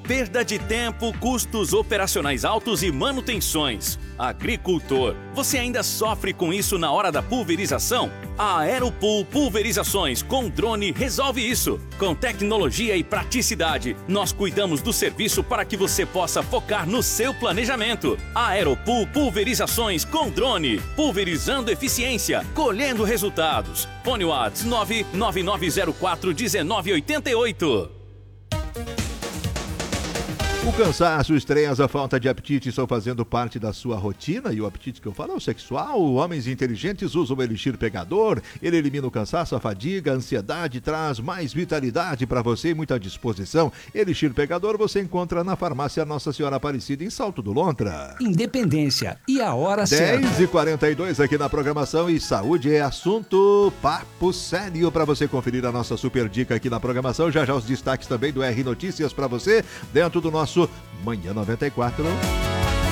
Perda de tempo, custos operacionais altos e manutenções. Agricultor, você ainda sofre com isso na hora da pulverização? A Aeropool Pulverizações com drone resolve isso. Com tecnologia e praticidade, nós cuidamos do serviço para que você possa focar no seu planejamento. Aeropool Pulverizações com drone, pulverizando eficiência, colhendo resultados. Fone WhatsApp 999041988. O cansaço, o estresse, a falta de apetite estão fazendo parte da sua rotina, e o apetite que eu falo é o sexual. Homens inteligentes usam o Elixir Pegador. Ele elimina o cansaço, a fadiga, a ansiedade, traz mais vitalidade para você e muita disposição. Elixir Pegador você encontra na farmácia Nossa Senhora Aparecida, em Salto do Lontra. Independência e a hora certa. 10h42 aqui na programação, e saúde é assunto papo sério para você conferir a nossa super dica aqui na programação. Já já os destaques também do R Notícias para você, dentro do nosso Manhã 94.